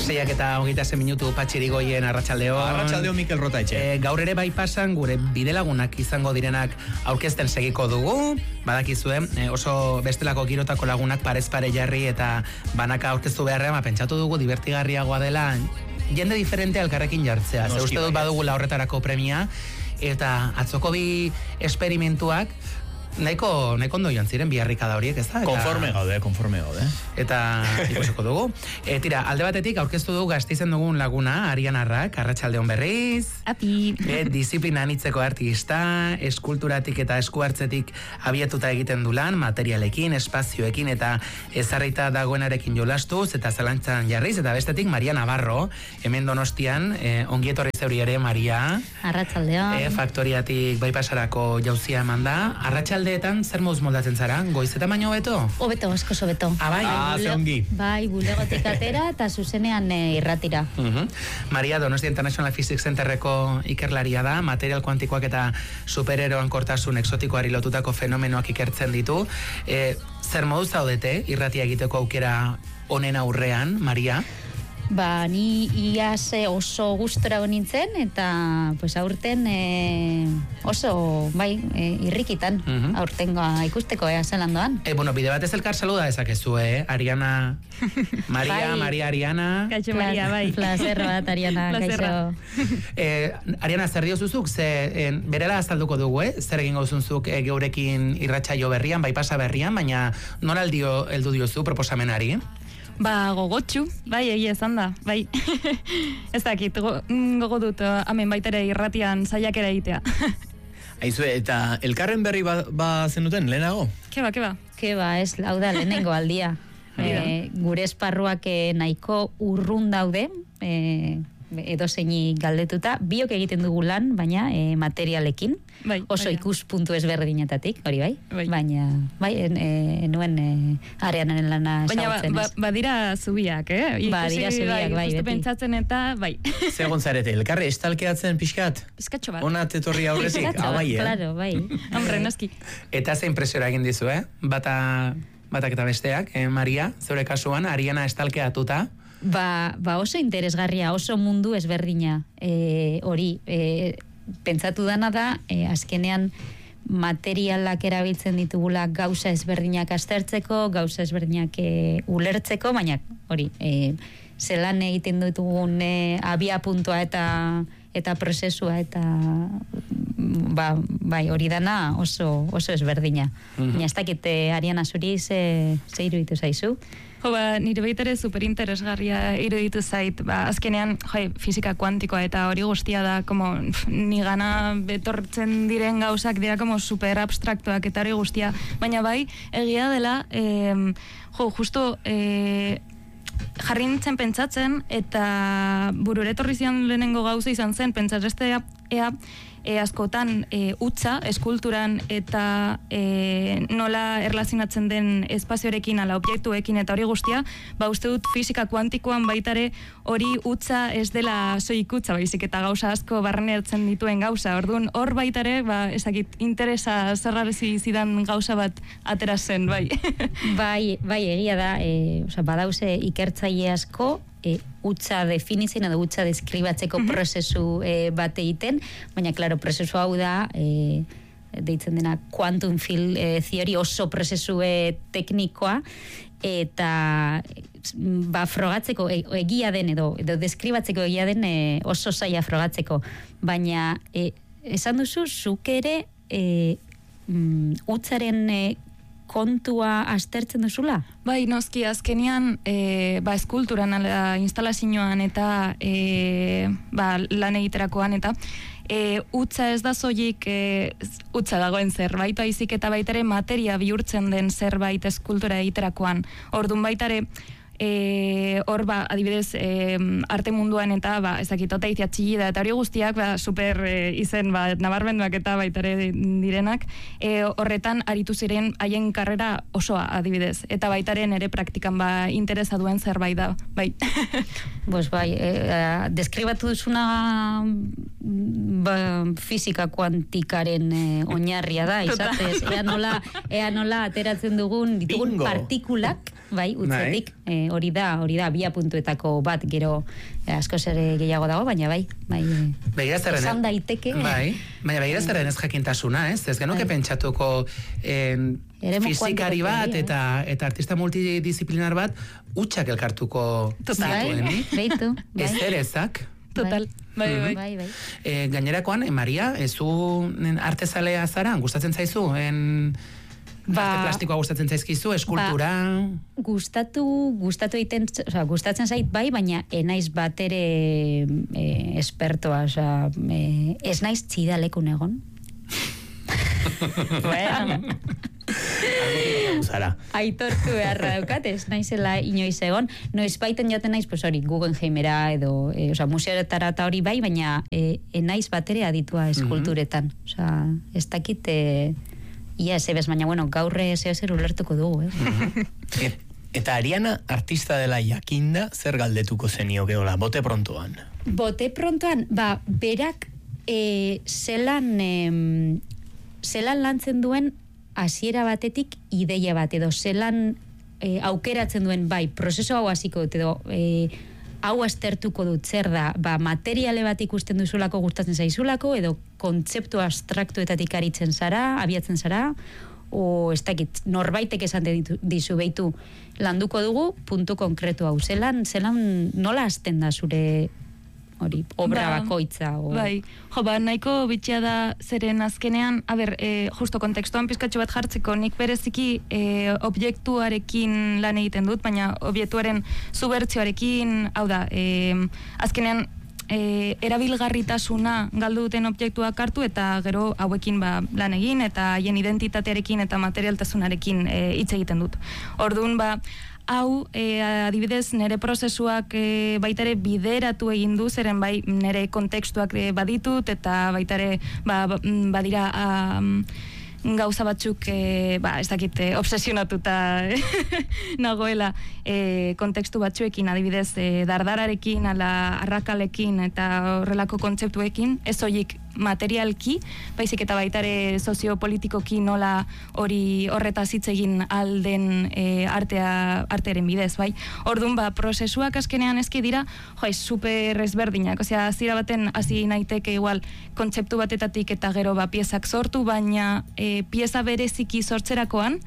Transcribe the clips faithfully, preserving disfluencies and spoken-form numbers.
Seiak eta hogeita ze minutu Patxirigoien arratsaldeon. Arratsaldeon Mikel Rotaetxe. E, gaur ere bai pasan gure bidelagunak izango direnak aurkezten segiko dugu. Badakizue, e, oso bestelako girotako lagunak parez pare jarri eta banaka aurkeztu beharrean, ma pentsatu dugu divertigarriagoa dela jende diferente elkarrekin jartzea. Ze uste dut badugula horretarako premia eta atzoko bi esperimentuak Nahiko, nahiko ondo joan ziren biharrikada horiek, ez da? Eta, konforme gaude, konforme gaude. Eta ikusiko dugu. E, tira, alde batetik aurkeztu dugu Gasteizen dugun laguna, Arian Arrak, arratsaldeon berriz. Api. E, disiplina anitzeko artista, eskulturatik eta eskuartzetik abietuta egiten du lan, materialekin, espazioekin eta ezarrita dagoenarekin jolastuz eta zalantzan jarriz, eta bestetik Maria Navarro, hemen Donostian, e, ongi etorri zeuri ere, Maria. Arratsaldeon. E, faktoriatik bai pasarako jauzia eman da. Arratsaldeon Aldeetan, zer moduz moldatzen zara? Goiz eta baino beto? Obeto, asko sobeto. Ah, bai? Ah, ze ongi. Bai, bulegotik atera eta zuzenean e, irratira. Uh-huh. Maria, Donostia International Physics Centerreko ikerlaria da, material kuantikoak eta supereroan kortasun exotikoari lotutako fenomenoak ikertzen ditu. E, zer moduz zaudete irratia egiteko aukera honen aurrean, Maria? Ba, ni iaz oso gustora nintzen eta pues aurten e, oso, bai, e, irrikitan uh-huh. aurtengoa ikusteko ea zelan doan. E, bueno, bide batez elkar saluda dezakezu, eh? Ariana, Maria, bai. Maria Ariana. Kaixo Maria, bai. Placer bat, Ariana, kaixo. Eh, Ariana, zer diozuzuk? Ze, en, berela azalduko dugu, eh? Zer egingo zuzuk e, geurekin irratsaio berrian, bai pasa berrian, baina nola aldio heldu diozu proposamenari? Ba, gogotxu, bai, egia esan da, bai. Ez dakit, go, gogo dut, hemen baitare irratian saiakera egitea. Aizue, eta elkarren berri ba, ba zenuten, lehenago? Keba, keba. Keba, ez, hau da, lehenengo aldia. e, gure esparruak nahiko urrun daude, e, edo zeini galdetuta, biok egiten dugu lan, baina e, materialekin, bai, oso baina. ikuspuntu ezberdinetatik, hori bai, bai. baina bai, en, e, nuen e, areanen lana ezagutzen ba, ez. ba, badira zubiak, eh? Ba, dira zubiak, bai, beti. beti. Pentsatzen eta, bai. Zegon zarete, elkarre estalkeatzen pixkat? Pizkatxo bat. Onat etorri aurrezik, Pizkatxo bat, abai, eh? claro, bai. Hombre, noski. Eta ze impresiora egin dizu, eh? Bata, batak eta besteak, eh, Maria, zure kasuan, Ariana estalkeatuta. Ba, ba oso interesgarria, oso mundu ezberdina e, hori. E, pentsatu dana da, e, azkenean materialak erabiltzen ditugula gauza ezberdinak aztertzeko, gauza ezberdinak e, ulertzeko, baina hori, e, zelan egiten ditugun e, abia puntua eta eta prozesua eta ba, bai, hori dana oso, oso ezberdina. Mm-hmm. Baina ez dakit, Ariana, zuri ze, ze iruditu zaizu? Jo, ba, nire baitare superinteresgarria iruditu zait, ba, azkenean, jo, fizika kuantikoa eta hori guztia da, como, ni gana betortzen diren gauzak dira, como, super abstraktuak eta hori guztia, baina bai, egia dela, eh, jo, justo, eh, jarri nintzen pentsatzen, eta burure etorri zian lehenengo gauza izan zen, pentsatestea, ea, e, askotan e, utza, eskulturan eta e, nola erlazionatzen den espazioarekin ala objektuekin eta hori guztia, ba uste dut fisika kuantikoan baitare hori utza ez dela soilik utza, baizik eta gauza asko barreneatzen dituen gauza. Orduan hor baitare, ba ezakit interesa zerrarezi zidan gauza bat atera zen, bai. bai, bai egia da, e, osea badauze ikertzaile asko E, utza definitzen edo utza deskribatzeko mm-hmm. prozesu e, bat egiten, baina, klaro, prozesu hau da, e, deitzen dena quantum field e, theory, oso prozesu e, teknikoa, eta ba, frogatzeko e, egia den edo, edo deskribatzeko egia den e, oso zaila frogatzeko, baina e, esan duzu, zuk ere e, mm, utzaren e, kontua aztertzen duzula? Bai, noski, azkenean, e, ba, eskulturan, ala, instalazioan eta e, ba, lan egiterakoan eta e, utza ez da zoik e, utza dagoen zerbait, baizik eta baitare materia bihurtzen den zerbait eskultura egiterakoan. Orduan baitare, E, hor ba, adibidez e, arte munduan eta ba, ezakitota iziatxilida eta hori guztiak ba, super e, izen ba, nabarmenduak eta baitare direnak e, horretan aritu ziren haien karrera osoa adibidez eta baitaren ere praktikan ba, interesa duen zerbait da bai. Bos bai, e, deskribatu duzuna ba, fizika kuantikaren e, oinarria da, izatez, ea nola, ea nola ateratzen dugun ditugun Bingo. partikulak, bai, utzetik, e, e, hori da, hori da, bia puntuetako bat, gero e, asko ere gehiago dago, baina bai, bai, esan daiteke. Bai, baina begira zerren ez jakintasuna, ez? Ez genuke pentsatuko en, fizikari bat eta, eta artista multidisciplinar bat utxak elkartuko zituen, bai, beitu, bai. Ez ere ezak. Total. Bai, bai. bai, bai. E, gainerakoan, e, Maria, ezu artezalea zara, gustatzen zaizu, en... Ba, arte plastikoa gustatzen zaizkizu, eskultura... Ba, gustatu, gustatu egiten, oza, gustatzen zait bai, baina enaiz bat ere e, espertoa, oza, e, ez naiz txidalekun egon. Bueno... Zara. Aitortu beharra daukat, ez naizela inoiz egon. Noiz baiten joten naiz, pues hori, Guggenheimera edo, e, oza, museoetara eta hori bai, baina e, enaiz bat ere aditua eskulturetan. Mm-hmm. Oza, ez dakit... E, ia, ez ebez, baina, bueno, gaurre zeo zer ulertuko dugu, eh? Mm-hmm. Eta Ariana artista dela jakinda, zer galdetuko zenio geola, bote prontoan? Bote prontoan, ba, berak e, zelan, e, zelan lantzen duen hasiera batetik ideia bat, edo zelan e, aukeratzen duen, bai, prozesu hau hasiko dut, edo e, hau aztertuko dut, zer da, ba, materiale bat ikusten duzulako gustatzen zaizulako, edo kontzeptu abstraktuetatik aritzen zara, abiatzen zara, o ez dakit, norbaitek esan dizu behitu landuko dugu, puntu konkretu hau, zelan, zelan nola hasten da zure hori, obra ba, bakoitza. O... Bai, jo, ba, nahiko bitxia da zeren azkenean, a ber, e, justo kontekstuan pizkatxo bat jartzeko, nik bereziki e, objektuarekin lan egiten dut, baina objektuaren zubertzioarekin, hau da, e, azkenean, E, erabilgarritasuna galdu duten objektuak hartu eta gero hauekin ba, lan egin eta haien identitatearekin eta materialtasunarekin hitz e, egiten dut. Orduan ba, hau e, adibidez nire prozesuak e, baitare bideratu egin du, zeren bai nire kontekstuak e, baditut eta baitare ba, badira um, gauza batzuk e, ba, ez dakit, e, obsesionatuta nagoela e, kontekstu batzuekin, adibidez e, dardararekin, ala arrakalekin eta horrelako kontzeptuekin, ez horiek materialki, baizik eta baitare soziopolitikoki nola hori horretaz hitz egin alden e, artea, artearen bidez, bai. Orduan, ba, prozesuak azkenean ezki dira, joa, super ezberdinak, osea, zira baten hasi naiteke igual kontzeptu batetatik eta gero ba, piezak sortu, baina e, pieza bereziki sortzerakoan,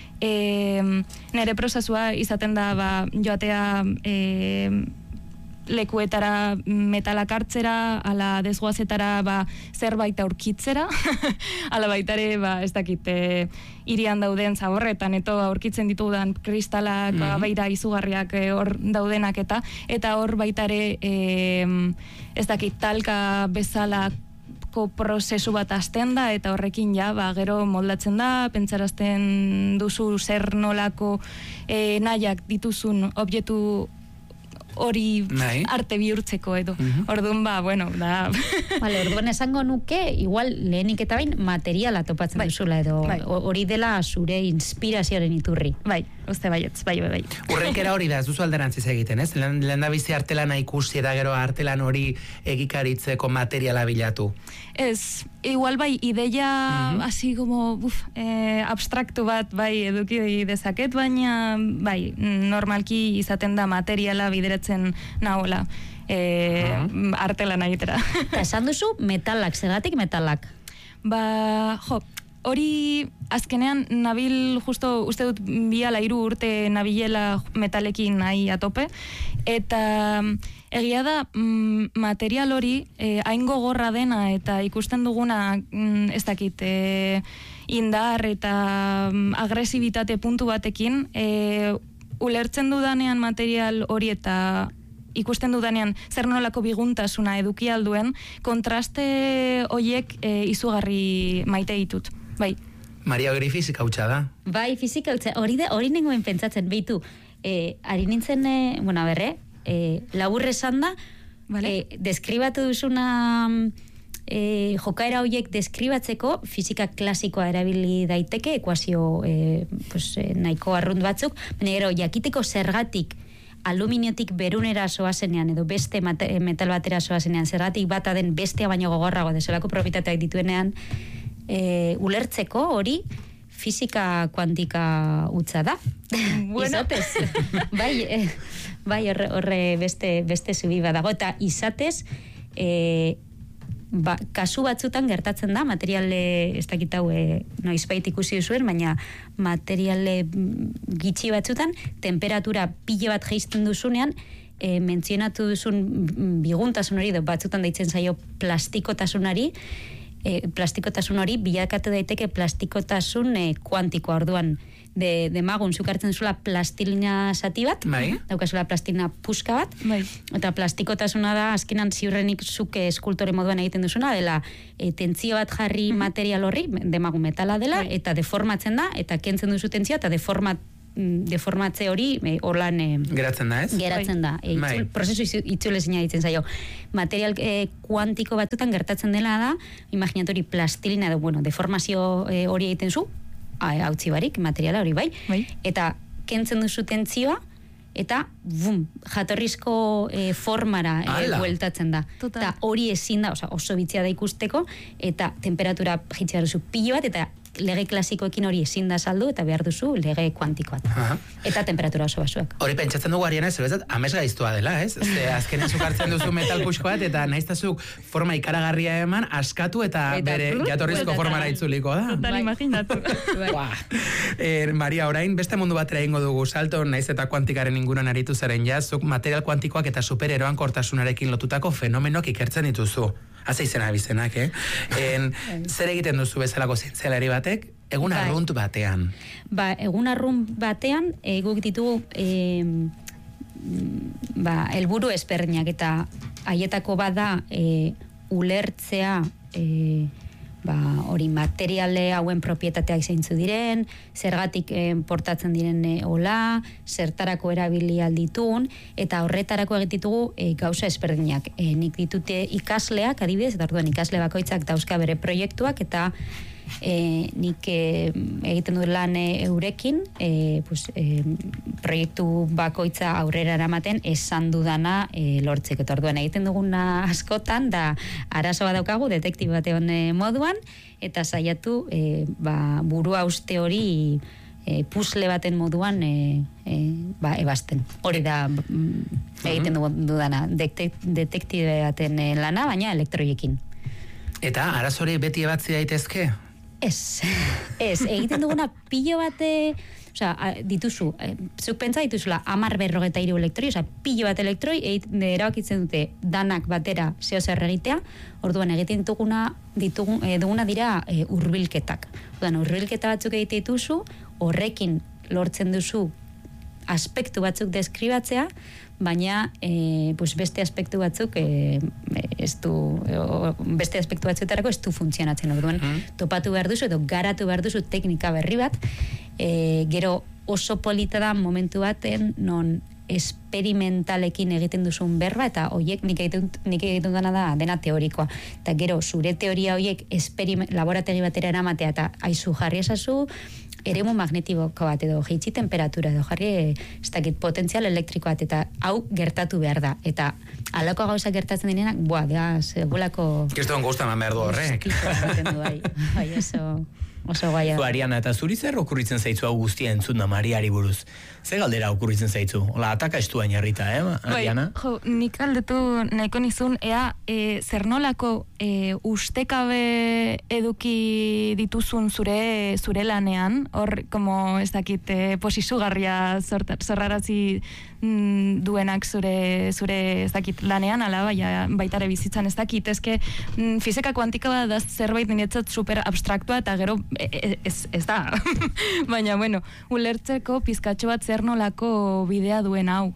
e, nire prozesua izaten da ba, joatea e, lekuetara metalak hartzera, ala desgoazetara ba, zerbait aurkitzera, ala baitare, ba, ez dakit, e, irian dauden zaborretan, eto aurkitzen ditudan kristalak, mm-hmm. ba, beira izugarriak hor e, daudenak eta, eta hor baitare, e, ez dakit, talka bezala prozesu bat hasten da eta horrekin ja ba, gero moldatzen da, pentsarazten duzu zer nolako e, nahiak dituzun objektu hori Nahi. arte bihurtzeko edo. Uh-huh. Orduan ba, bueno, da... Vale, orduan esango nuke, igual lehenik eta bain materiala topatzen bai. duzula edo hori bai. dela zure inspirazioaren iturri. Bai, uste baietz, bai, bai, bai. Urrenkera hori da, ez duzu alderantziz egiten, ez? Lehen da bizi artelana ikusi eta gero artelan hori egikaritzeko materiala bilatu. Ez, igual bai, ideia mm-hmm. así como uf, eh, abstraktu bat bai eduki dezaket, baina bai, normalki izaten da materiala bideratzen nahola eh, uh-huh. artelana egitera. Eta esan duzu metalak, zergatik metalak? Ba, jo, hori azkenean nabil justo uste dut bi ala hiru urte nabilela metalekin nahi atope, eta egia da mm, material hori eh, hain gogorra dena eta ikusten duguna mm, ez dakit eh, indar eta mm, agresibitate puntu batekin eh, ulertzen dudanean material hori eta ikusten dudanean zer nolako biguntasuna eduki alduen, kontraste horiek e, izugarri maite ditut. Bai. Maria, hori fizika hutsa da. Bai, fizika hutsa. Hori da, hori nengoen pentsatzen, behitu. E, ari nintzen, e, bueno, berre, e, laburre esan da, vale. e, deskribatu duzuna e, jokaera horiek deskribatzeko fizika klasikoa erabili daiteke, ekuazio e, pues, e, nahiko arrunt batzuk, baina gero, jakiteko zergatik aluminiotik berunera soazenean edo beste metal batera soazenean, zergatik bata den bestea baino gogorrago desolako propietateak dituenean, e, ulertzeko hori fisika kuantika utza da. Bueno. Izatez. bai, eh, bai horre, horre beste, beste zubi badago. Eta izatez, eh, ba, kasu batzutan gertatzen da, materiale, ez dakit hau, e, noizbait ikusi zuen, baina materiale gitxi batzutan, temperatura pile bat jaisten duzunean, e, mentzionatu duzun biguntasun hori, batzutan deitzen zaio plastikotasunari, e, plastikotasun hori bilakatu daiteke plastikotasun e, kuantikoa, orduan, de, de magun, zuk hartzen zula plastilina zati bat, bai. daukazula plastilina puska bat, bai. eta plastikotasuna da, azkenan ziurrenik zuke eskultore moduan egiten duzuna, dela, e, tentzio bat jarri mm-hmm. material horri, demagun metala dela, bai. Eta deformatzen da, eta kentzen duzu tentzioa, eta deformat, deformatze hori, e, orlan... E, geratzen da, ez? Geratzen da. E, bai. itzul, prozesu itzule zina ditzen zaio. Material e, kuantiko batzutan gertatzen dela da, imaginatori plastilina, de, bueno, deformazio e, hori egiten zu, hautzi barik, materiala hori bai, bai. Eta kentzen duzu tentzioa, eta bum, jatorrizko e, formara e, bueltatzen da. Total. Eta hori ezin da, oza, oso bitzia da ikusteko, eta temperatura jitzea duzu pilo bat, eta lege klasikoekin hori ezin da saldu, eta behar duzu lege kuantikoat. Aha. Eta temperatura oso basuak. Hori pentsatzen dugu Ariana, ez bezat, amez gaiztua dela, ez? Ze azkenean zuk hartzen duzu metal puxko bat, eta naiztazuk forma ikaragarria eman, askatu eta, eta bere blu, jatorrizko eta formara itzuliko da. Total, bai. Imaginatu. eh, Maria, orain, beste mundu batera ingo dugu salto, naiz eta kuantikaren inguruan aritu zaren ja, zuk material kuantikoak eta supereroan kortasunarekin lotutako fenomenoak ikertzen dituzu. Haze izena bizenak, eh? En, zer egiten duzu bezalako zientzialari batek, egun bai. Arrunt batean? Ba, egun arrunt batean, e, guk ditugu e, ba, helburu ezberdinak, eta haietako bada e, ulertzea e, ba, hori materiale hauen propietateak zeintzu diren, zergatik e, portatzen diren e, hola, zertarako erabili alditun, eta horretarako egititugu e, gauza ezberdinak. E, nik ditute ikasleak, adibidez, eta orduan ikasle bakoitzak dauzka bere proiektuak, eta E, nik e, egiten dut lan e, eurekin e, pues, e, proiektu bakoitza aurrera eramaten esan dudana e, lortzeko. Eta orduan egiten duguna askotan da arazo bat daukagu detektibo batean e, moduan, eta saiatu e, ba, burua uste hori e, pusle baten moduan e, e, ba, ebazten. Hori da mm, egiten dudana detektibe baten e, lana, baina elektroiekin. Eta arazori beti ebatzi daitezke? Ez, ez, egiten duguna pilo bate, osea, dituzu, eh, zuk pentsa dituzula amar berrogeta hiru elektroi, osea, pilo bat elektroi, erabakitzen dute danak batera zeo zer egitea, orduan egiten duguna, ditugun, eh, duguna dira eh, hurbilketak. Orduan, hurbilketa batzuk egite dituzu, horrekin lortzen duzu aspektu batzuk deskribatzea, baina e, pues beste aspektu batzuk e, ez du, o, beste aspektu batzuetarako ez du funtzionatzen, orduan mm. topatu behar duzu edo garatu behar duzu teknika berri bat, e, gero oso polita da momentu baten non esperimentalekin egiten duzun berba, eta hoiek nik egiten, nik egiten dana da dena teorikoa, eta gero zure teoria hoiek laborategi batera eramatea, eta aizu jarri esazu eremu magnetiko bat edo jeitzi temperatura edo jarri ez dakit potentzial elektriko bat, eta hau gertatu behar da, eta alako gauza gertatzen direnak, boa, da, zebolako... Kiston guztaman behar du horrek. Bai, bai, oso... Oso gaia. Zu, Ariana, eta zuri zer okurritzen zaitzu hau guztia entzun da Mariari buruz? Ze galdera okurritzen zaitzu? Ola, ataka estuain jarrita, eh, Ariana? Bai, jo, nik galdetu nahiko nizun, ea, e, zer nolako e, ustekabe eduki dituzun zure zure lanean, hor, como ez dakit, e, posizugarria zorrarazi mm, duenak zure, zure ez dakit lanean, ala, baina baitare bizitzan ez dakit, ezke mm, fizika kuantikoa da zerbait niretzat super abstraktua, eta gero Ez, ez da, baina, bueno, ulertzeko pizkatxo bat zer nolako bidea duen hau.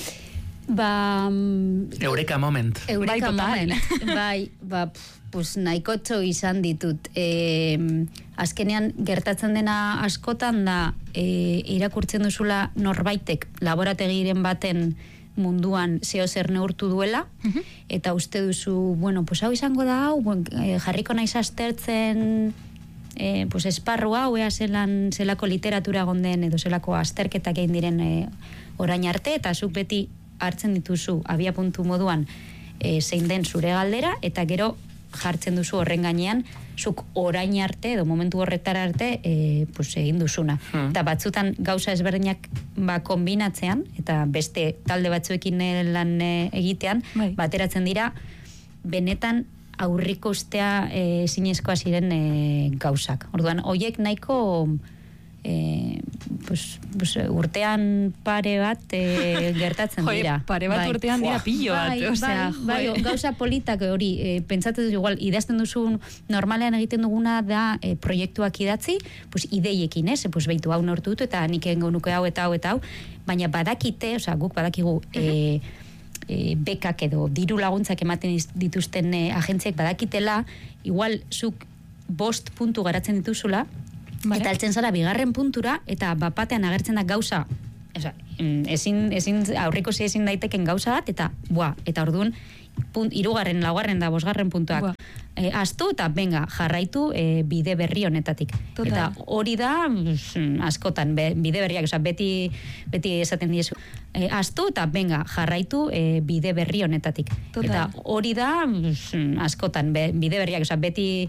Ba... Eureka moment. Eureka bai, moment. Bai, ba, pues nahikotxo izan ditut. E, azkenean gertatzen dena askotan da e, irakurtzen duzula norbaitek laborategiren baten munduan zeo zer neurtu duela, uh-huh. eta uste duzu, bueno, pues hau izango da hau, bueno, jarriko naiz aztertzen... E, pues esparru hau, ea zelan, zelako literatura gonden edo zelako azterketak egin diren e, orain arte, eta zuk beti hartzen dituzu abia puntu moduan e, zein den zure galdera, eta gero jartzen duzu horren gainean, zuk orain arte, edo momentu horretara arte, e, pues, egin duzuna. Hmm. Eta batzutan gauza ezberdinak ba, kombinatzean, eta beste talde batzuekin lan e, egitean, bai. Bateratzen dira, benetan aurriko ustea e, zinezkoa ziren e, gauzak. Orduan, hoiek nahiko e, pues, pues, urtean pare bat e, gertatzen dira. Joi, pare bat bai. Urtean dira pillo bat. Bai, osea, bai, bai, gauza politak hori, e, pentsatzen duzu, igual, idazten duzun, normalean egiten duguna da e, proiektuak idatzi, pues, ideiekin, ez? Pues, behitu hau nortu dut, eta nik egingo nuke hau eta hau eta hau, baina badakite, osea, guk badakigu, e, e, bekak edo diru laguntzak ematen dituzten e, agentziak badakitela, igual zuk bost puntu garatzen dituzula, vale. Eta altzen zara bigarren puntura, eta bapatean agertzen da gauza, eza, ezin, ezin, aurriko ze ezin daiteken gauza bat, eta bua, eta orduan, punt, irugarren, laugarren da, bosgarren puntuak. E, astu eta benga, jarraitu e, bide berri honetatik. Total. Eta hori da, askotan, be, bide berriak, oza, beti, beti esaten diezu. E, astu eta benga, jarraitu e, bide berri honetatik. Total. Eta hori da, askotan, be, bide berriak, oza, beti,